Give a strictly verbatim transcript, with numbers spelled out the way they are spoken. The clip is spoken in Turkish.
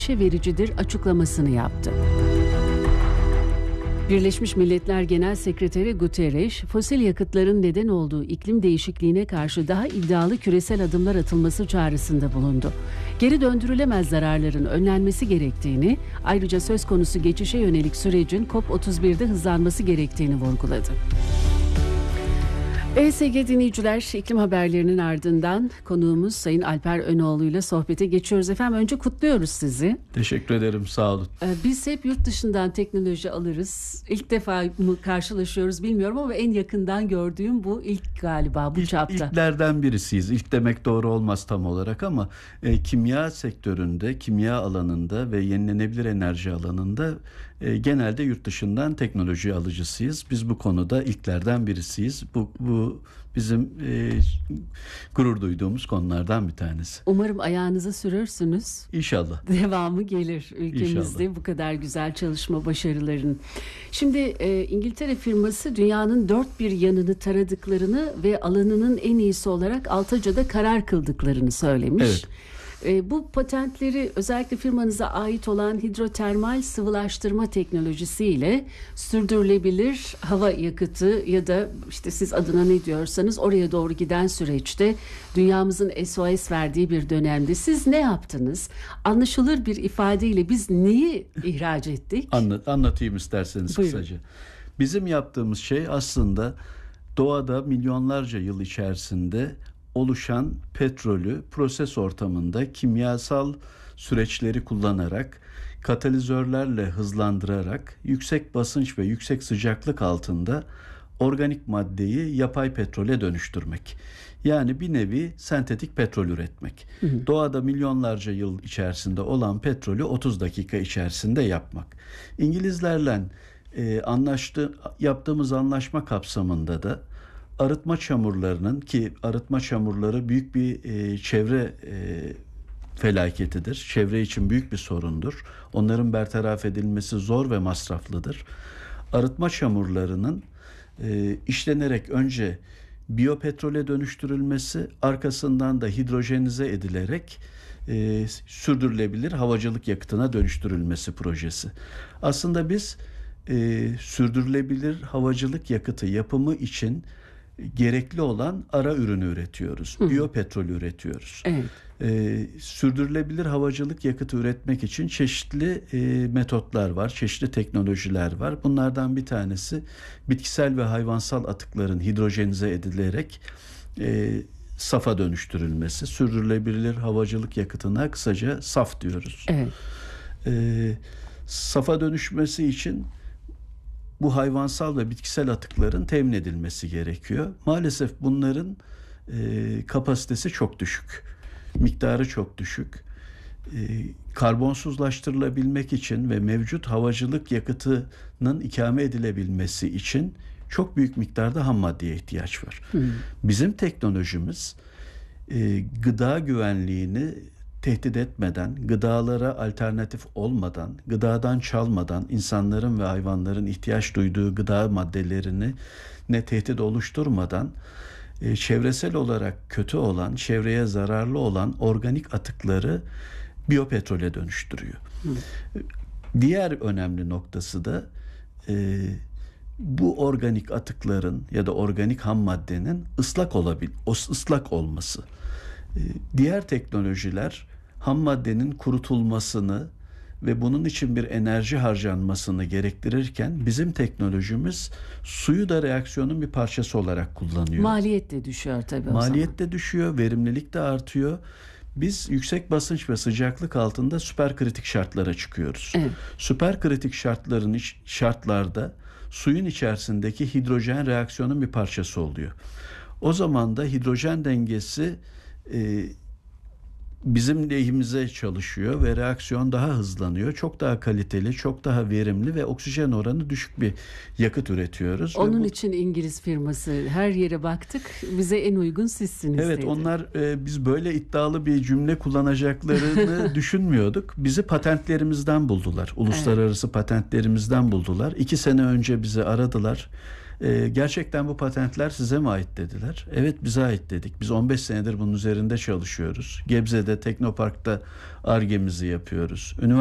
vericidir açıklamasını yaptı. Birleşmiş Milletler Genel Sekreteri Guterres, fosil yakıtların neden olduğu iklim değişikliğine karşı daha iddialı küresel adımlar atılması çağrısında bulundu. Geri döndürülemez zararların önlenmesi gerektiğini, ayrıca söz konusu geçişe yönelik sürecin COP otuz birde hızlanması gerektiğini vurguladı. E S G dinleyiciler, iklim haberlerinin ardından konuğumuz Sayın Alper Önoğlu ile sohbete geçiyoruz. Efendim, önce kutluyoruz sizi. Teşekkür ederim, sağ olun. Biz hep yurt dışından teknoloji alırız. İlk defa mı karşılaşıyoruz bilmiyorum ama en yakından gördüğüm bu ilk galiba bu İlk, çapta. İlklerden birisiyiz. İlk demek doğru olmaz tam olarak ama e, kimya sektöründe, kimya alanında ve yenilenebilir enerji alanında e, genelde yurt dışından teknoloji alıcısıyız. Biz bu konuda ilklerden birisiyiz. Bu, bu bizim e, gurur duyduğumuz konulardan bir tanesi. Umarım ayağınıza sürürsünüz. İnşallah. Devamı gelir ülkemizde İnşallah. Bu kadar güzel çalışma başarıların. Şimdi e, İngiltere firması dünyanın dört bir yanını taradıklarını ve alanının en iyisi olarak Altaca'da karar kıldıklarını söylemiş. Evet. E, bu patentleri özellikle firmanıza ait olan hidrotermal sıvılaştırma teknolojisiyle sürdürülebilir hava yakıtı ya da işte siz adına ne diyorsanız oraya doğru giden süreçte dünyamızın S O S verdiği bir dönemde siz ne yaptınız? Anlaşılır bir ifadeyle biz neyi ihraç ettik? Anlat, anlatayım isterseniz Buyurun. kısaca. Bizim yaptığımız şey aslında doğada milyonlarca yıl içerisinde oluşan petrolü proses ortamında kimyasal süreçleri kullanarak, katalizörlerle hızlandırarak yüksek basınç ve yüksek sıcaklık altında organik maddeyi yapay petrole dönüştürmek. Yani bir nevi sentetik petrol üretmek. Hı hı. Doğada milyonlarca yıl içerisinde olan petrolü otuz dakika içerisinde yapmak. İngilizlerle e, anlaştı, yaptığımız anlaşma kapsamında da arıtma çamurlarının, ki arıtma çamurları büyük bir e, çevre e, felaketidir. Çevre için büyük bir sorundur. Onların bertaraf edilmesi zor ve masraflıdır. Arıtma çamurlarının e, işlenerek önce biyopetrole dönüştürülmesi, arkasından da hidrojenize edilerek e, sürdürülebilir havacılık yakıtına dönüştürülmesi projesi. Aslında biz e, sürdürülebilir havacılık yakıtı yapımı için gerekli olan ara ürünü üretiyoruz. Hı. Biyopetrol üretiyoruz. Evet. Ee, sürdürülebilir havacılık yakıtı üretmek için çeşitli e, metotlar var, çeşitli teknolojiler var. Bunlardan bir tanesi bitkisel ve hayvansal atıkların hidrojenize edilerek e, safa dönüştürülmesi. Sürdürülebilir havacılık yakıtına kısaca saf diyoruz. Evet. E, safa dönüşmesi için bu hayvansal ve bitkisel atıkların temin edilmesi gerekiyor. Maalesef bunların e, kapasitesi çok düşük. Miktarı çok düşük. E, karbonsuzlaştırılabilmek için ve mevcut havacılık yakıtının ikame edilebilmesi için çok büyük miktarda ham maddeye ihtiyaç var. Hmm. Bizim teknolojimiz e, gıda güvenliğini tehdit etmeden, gıdalara alternatif olmadan, gıdadan çalmadan, insanların ve hayvanların ihtiyaç duyduğu gıda maddelerini ne tehdit oluşturmadan, e, çevresel olarak kötü olan, çevreye zararlı olan organik atıkları biyopetrole dönüştürüyor. Hı. Diğer önemli noktası da e, bu organik atıkların ya da organik ham maddenin ıslak olabil, ıslak olması. E, diğer teknolojiler ham maddenin kurutulmasını ve bunun için bir enerji harcanmasını gerektirirken bizim teknolojimiz suyu da reaksiyonun bir parçası olarak kullanıyor. Maliyet de düşüyor tabii o Maliyet zaman. de düşüyor, verimlilik de artıyor. Biz yüksek basınç ve sıcaklık altında süperkritik şartlara çıkıyoruz. Evet. Süperkritik şartların şartlarda suyun içerisindeki hidrojen reaksiyonun bir parçası oluyor. O zaman da hidrojen dengesi e, bizim lehimize çalışıyor ve reaksiyon daha hızlanıyor. Çok daha kaliteli, çok daha verimli ve oksijen oranı düşük bir yakıt üretiyoruz. Onun bu... için İngiliz firması, her yere baktık, bize en uygun sizsiniz Evet, dedi. onlar e, biz böyle iddialı bir cümle kullanacaklarını düşünmüyorduk. Bizi patentlerimizden buldular. Uluslararası evet. patentlerimizden buldular. İki sene önce bizi aradılar. E, gerçekten bu patentler size mi ait dediler. Evet, bize ait dedik. Biz on beş senedir bunun üzerinde çalışıyoruz. Gebze'de Teknopark'ta Ar-Ge'mizi yapıyoruz.